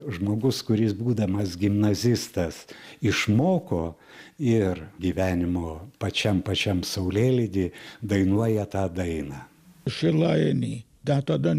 Žmogus, kuris būdamas gimnazistas išmoko ir gyvenimo pačiam saulėlydy dainuoja tą dainą. Šilajeni, da tada